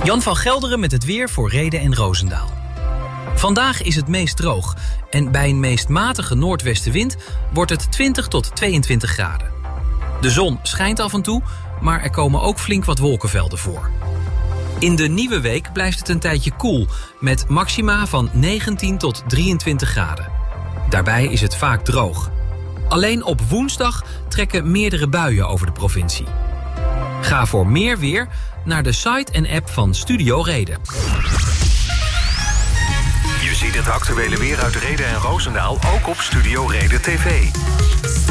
Jan van Gelderen met het weer voor Rheden en Roosendaal. Vandaag is het meest droog en bij een meest matige noordwestenwind wordt het 20 tot 22 graden. De zon schijnt af en toe, maar er komen ook flink wat wolkenvelden voor. In de nieuwe week blijft het een tijdje koel, met maxima van 19 tot 23 graden. Daarbij is het vaak droog. Alleen op woensdag trekken meerdere buien over de provincie. Ga voor meer weer naar de site en app van Studio Reden. Je ziet het actuele weer uit Rheden en Roosendaal ook op Studio Reden TV.